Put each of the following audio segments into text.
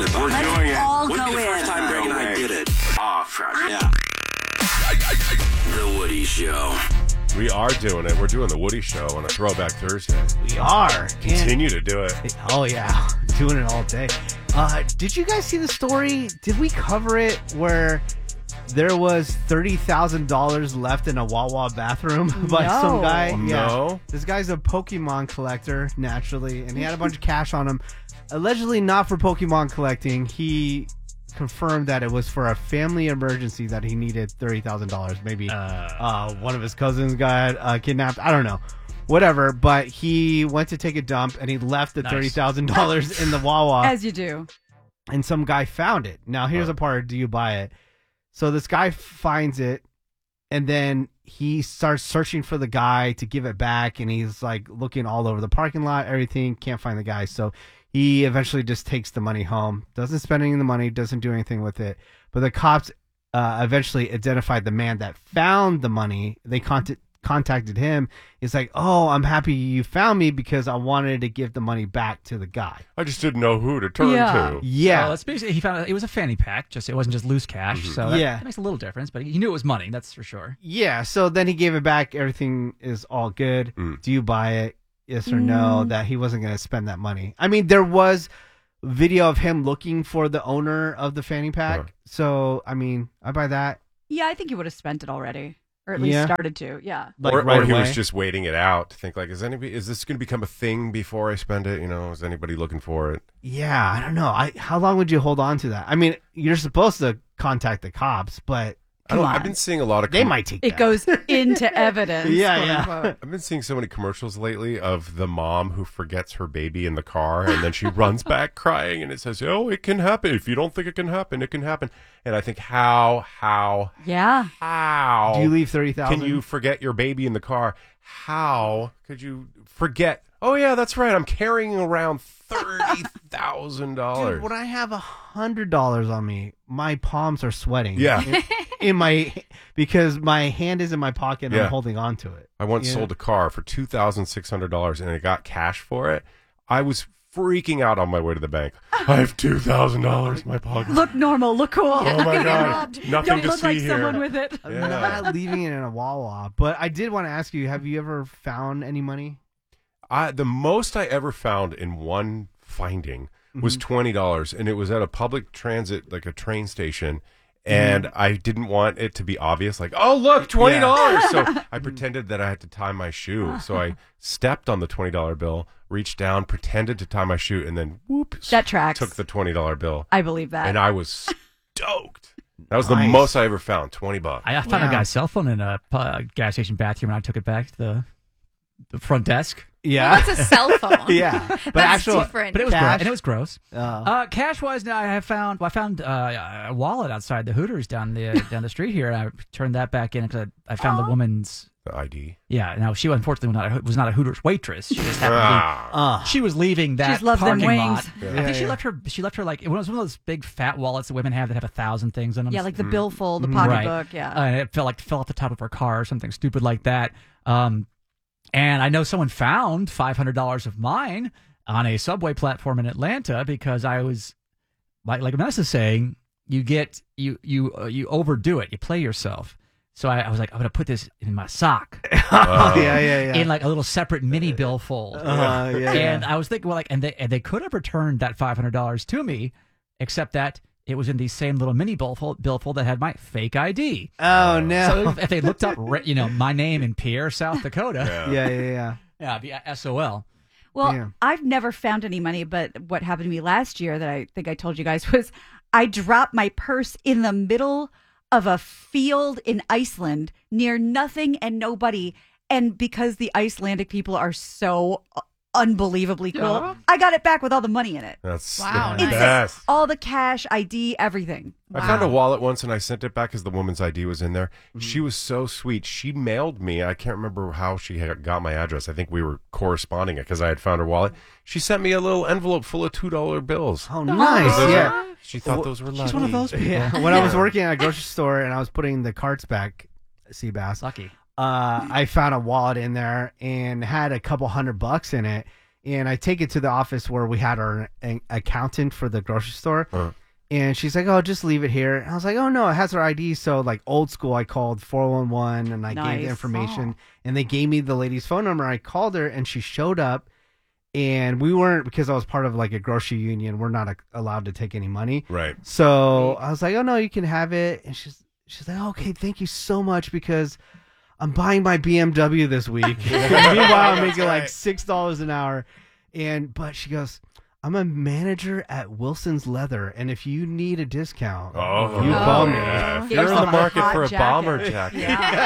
We're doing it. All Wouldn't go be the first in. time Greg and I did it. Oh, crap. Yeah. The Woody Show. We are doing it. We're doing the Woody Show on a Throwback Thursday. We are. Continue to do it. Oh, yeah. Doing it all day. Did you guys see the story? Did we cover it where there was $30,000 left in a Wawa bathroom by some guy? No. This guy's a Pokemon collector, naturally, and he had a bunch of cash on him. Allegedly not for Pokemon collecting. He confirmed that it was for a family emergency that he needed $30,000. Maybe one of his cousins got kidnapped. I don't know. Whatever. But he went to take a dump and he left the $30,000 in the Wawa. As you do. And some guy found it. Now, here's a part. Do you buy it? So this guy finds it and then he starts searching for the guy to give it back. And he's like looking all over the parking lot, everything. Can't find the guy. So he eventually just takes the money home, doesn't spend any of the money, doesn't do anything with it. But the cops eventually identified the man that found the money. They contacted him. He's like, "Oh, I'm happy you found me because I wanted to give the money back to the guy." I just didn't know who to turn to. Yeah. So that's basically, he found it was a fanny pack. It wasn't just loose cash. So that makes a little difference. But he knew it was money. That's for sure. Yeah. So then he gave it back. Everything is all good. Do you buy it? Yes or no, that he wasn't going to spend that money. I mean, there was video of him looking for the owner of the fanny pack. So, I mean, I buy that. Yeah, I think he would have spent it already. Or at least started to, yeah. Like or he was just waiting it out to think, like, is this going to become a thing before I spend it? You know, is anybody looking for it? Yeah, I don't know. How long would you hold on to that? I mean, you're supposed to contact the cops, but I've been seeing a lot of... They might take it goes into evidence. Yeah. I've been seeing so many commercials lately of the mom who forgets her baby in the car and then she runs back crying and it says, "Oh, it can happen. If you don't think it can happen, it can happen." And I think, how do you leave 30,000? can you forget your baby in the car? How could you forget? Oh, yeah, that's right. I'm carrying around $30,000. Dude, when I have $100 on me, my palms are sweating. Yeah. Because my hand is in my pocket and I'm holding on to it. I once sold a car for $2,600 and I got cash for it. I was freaking out on my way to the bank. I have $2,000 in my pocket. Look normal, look cool. Oh my God. Nothing Don't to look see like here. someone with it. I'm not leaving it in a Wawa. But I did want to ask you, have you ever found any money? The most I ever found in one finding was $20, and it was at a public transit, like a train station. And I didn't want it to be obvious, like, "Oh, look, $20. So I pretended that I had to tie my shoe. So I stepped on the $20 bill, reached down, pretended to tie my shoe, and then whoop, that tracks. Took the $20 bill. I believe that. And I was stoked. That was the most I ever found, $20. I found a guy's cell phone in a gas station bathroom, and I took it back to the front desk. Yeah, well, that's a cell phone. Yeah, but that's actual, different. But it was gross. And it was gross. Cash wise, now I found a wallet outside the Hooters down the street here, and I turned that back in because I found the woman's ID. Yeah. Now she unfortunately was not a Hooters waitress. She just happened to be, she was leaving that She's loved them parking wings. lot. I think she left her like it was one of those big fat wallets that women have that have 1,000 things in them. Yeah, like the billfold, the pocketbook. Yeah, and it fell off the top of her car or something stupid like that. And I know someone found $500 of mine on a subway platform in Atlanta because I was like Vanessa saying, you overdo it, you play yourself. So I was like, I'm gonna put this in my sock. Yeah. In like a little separate mini billfold. And I was thinking, well, like, and they could have returned that $500 to me, except that it was in the same little mini billfold that had my fake ID. Oh, no. So if they looked up, my name in Pierre, South Dakota. Yeah. Yeah, it'd be SOL. Well, I've never found any money, but what happened to me last year that I think I told you guys was I dropped my purse in the middle of a field in Iceland near nothing and nobody. And because the Icelandic people are so unbelievably cool, I got it back with all the money in it. That's the nice. best. All the cash, ID, everything. I found a wallet once and I sent it back because the woman's ID was in there. She was so sweet. She mailed me. I can't remember how she had got my address. I think we were corresponding it because I had found her wallet. She sent me a little envelope full of $2 bills. Oh, nice. Yeah. She thought those were lucky. She's one of those people. Yeah. When I was working at a grocery store and I was putting the carts back, Seabass, Lucky. I found a wallet in there and had a couple $100 in it. And I take it to the office where we had our accountant for the grocery store. And she's like, oh, just leave it here. And I was like, oh, no, it has her ID. So, like, old school, I called 411 and I gave the information. And they gave me the lady's phone number. I called her and she showed up. And we weren't, because I was part of, like, a grocery union, we're not allowed to take any money. Right. So I was like, oh, no, you can have it. And she's like, okay, thank you so much, because I'm buying my BMW this week. Meanwhile, I'm making like $6 an hour. But she goes, I'm a manager at Wilson's Leather, and if you need a discount, you call me. If you're in the market for a bomber jacket,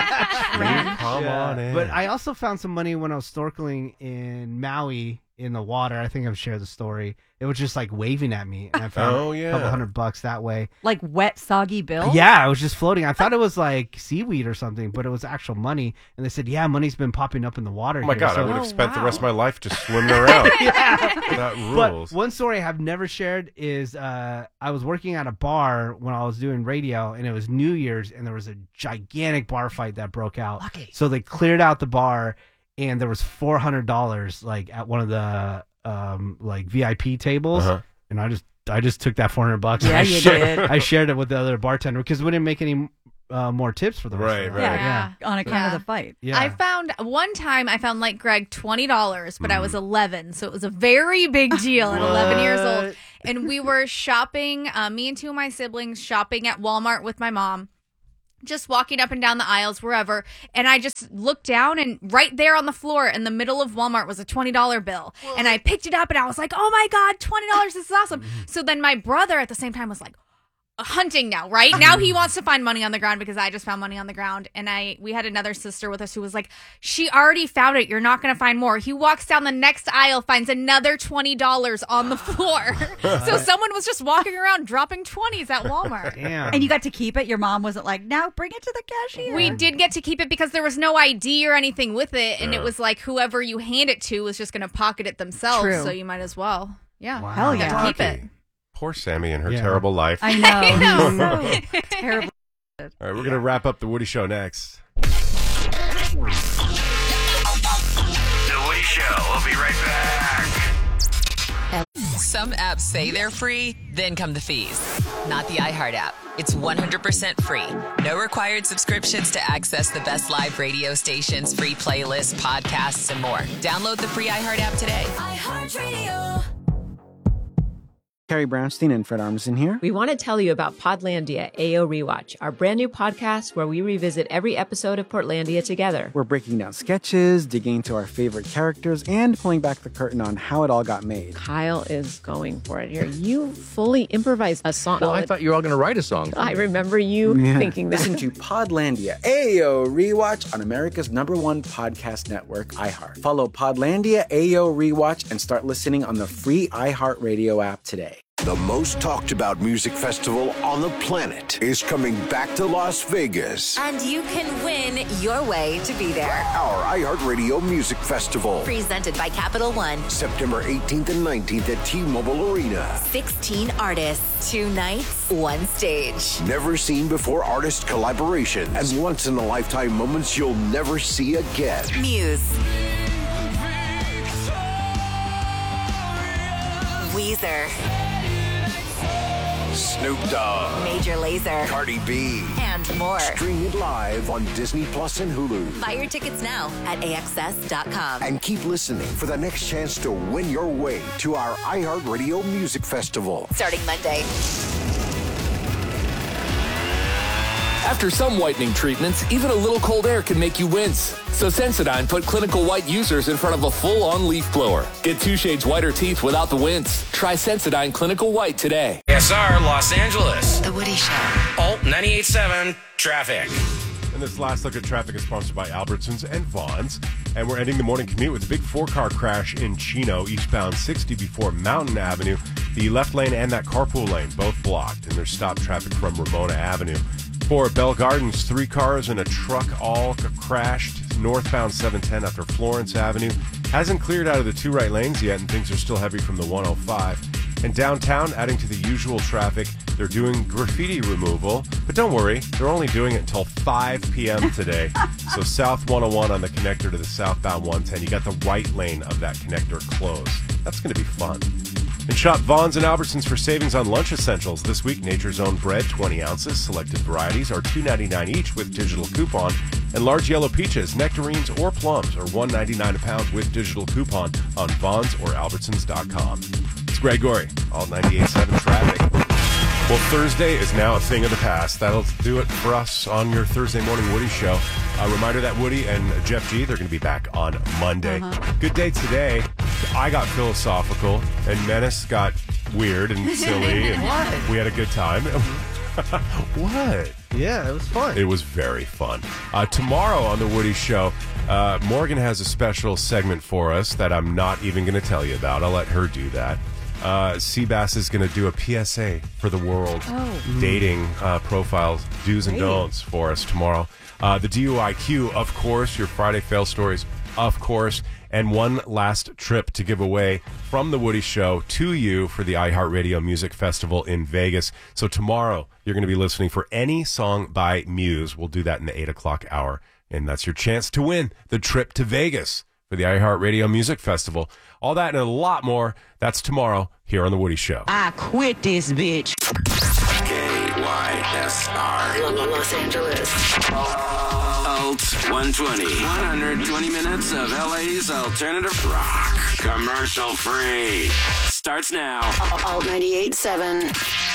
come on in. But I also found some money when I was snorkeling in Maui in the water. I think I've shared the story. It was just like waving at me, and I found a couple $100 that way. Like wet, soggy bill? Yeah, I was just floating. I thought it was like seaweed or something, but it was actual money. And they said, yeah, money's been popping up in the water. Oh my God, I would have spent the rest of my life just swimming around. That rules. But one story I've never shared is I was working at a bar when I was doing radio, and it was New Year's, and there was a gigantic bar fight that broke out. Lucky. So they cleared out the bar, and there was $400 like at one of the like VIP tables, and I just took that $400. Yeah, you did. I shared it with the other bartender because we didn't make any more tips for the restaurant. Right. Yeah. On account of the fight. Yeah. I found like Greg $20, but I was 11, so it was a very big deal at 11 years old. And we were shopping, me and two of my siblings shopping at Walmart with my mom. Just walking up and down the aisles, wherever, and I just looked down, and right there on the floor in the middle of Walmart was a $20 bill. And I picked it up, and I was like, oh my God, $20, this is awesome. So then my brother at the same time was like, hunting now, right? Now he wants to find money on the ground because I just found money on the ground. And we had another sister with us who was like, she already found it. You're not going to find more. He walks down the next aisle, finds another $20 on the floor. So someone was just walking around dropping 20s at Walmart. Damn. And you got to keep it? Your mom wasn't like, now bring it to the cashier? We did get to keep it because there was no ID or anything with it. And it was like whoever you hand it to was just going to pocket it themselves. True. So you might as well. Yeah. Wow. Hell You got yeah. to keep it. Poor Sammy and her Yeah. terrible life. I know. I know. So terrible. All right, we're going to wrap up the Woody Show next. The Woody Show. We'll be right back. Some apps say they're free, then come the fees. Not the iHeart app. It's 100% free. No required subscriptions to access the best live radio stations, free playlists, podcasts, and more. Download the free iHeart app today. iHeartRadio. Carrie Brownstein and Fred Armisen here. We want to tell you about Podlandia AO Rewatch, our brand new podcast where we revisit every episode of Portlandia together. We're breaking down sketches, digging into our favorite characters, and pulling back the curtain on how it all got made. Kyle is going for it here. You fully improvised a song. Well, I thought you were all going to write a song. I remember you thinking that. Listen to Podlandia AO Rewatch on America's #1 podcast network, iHeart. Follow Podlandia AO Rewatch and start listening on the free iHeartRadio app today. The most talked about music festival on the planet is coming back to Las Vegas. And you can win your way to be there. Our iHeartRadio Music Festival. Presented by Capital One. September 18th and 19th at T-Mobile Arena. 16 artists, 2 nights, 1 stage. Never seen before artist collaborations and once in a lifetime moments you'll never see again. Muse. Weezer. Snoop Dogg. Major Lazer. Cardi B. And more. Stream it live on Disney Plus and Hulu. Buy your tickets now at AXS.com. And keep listening for the next chance to win your way to our iHeartRadio Music Festival. Starting Monday. After some whitening treatments, even a little cold air can make you wince. So Sensodyne put clinical white users in front of a full-on leaf blower. Get 2 shades whiter teeth without the wince. Try Sensodyne Clinical White today. SR Los Angeles. The Woody Show. Alt 98.7 Traffic. And this last look at traffic is sponsored by Albertsons and Vaughn's. And we're ending the morning commute with a big 4-car crash in Chino, eastbound 60 before Mountain Avenue. The left lane and that carpool lane both blocked, and there's stop traffic from Ramona Avenue. For Bell Gardens, 3 cars and a truck all crashed northbound 710 after Florence Avenue. Hasn't cleared out of the 2 right lanes yet, and things are still heavy from the 105. And downtown, adding to the usual traffic, They're doing graffiti removal, but don't worry, they're only doing it until 5 p.m. today. So South 101 on the connector to the southbound 110, you got the right lane of that connector closed. That's going to be fun. And shop Vaughn's and Albertsons for savings on lunch essentials. This week, Nature's Own bread, 20 ounces. Selected varieties are $2.99 each with digital coupon. And large yellow peaches, nectarines, or plums are $1.99 a pound with digital coupon on Vaughn's or Albertsons.com. It's Greg Gorey, all 98.7 traffic. Well, Thursday is now a thing of the past. That'll do it for us on your Thursday morning Woody show. A reminder that Woody and Jeff G, they're going to be back on Monday. Good day today. I got philosophical, and Menace got weird and silly, and we had a good time. What? Yeah, it was fun. It was very fun. Tomorrow on the Woody Show, Morgan has a special segment for us that I'm not even going to tell you about. I'll let her do that. Seabass is going to do a PSA for the world. Dating profiles, do's and don'ts for us tomorrow. The DUIQ, of course. Your Friday fail stories, of course. And one last trip to give away from the Woody Show to you for the iHeartRadio Music Festival in Vegas. So tomorrow, you're going to be listening for any song by Muse. We'll do that in the 8 o'clock hour. And that's your chance to win the trip to Vegas for the iHeartRadio Music Festival. All that and a lot more. That's tomorrow here on the Woody Show. I quit this bitch. KYSR. Los Angeles. Alt 120. 120 minutes of LA's alternative rock. Commercial free. Starts now. Alt 98.7.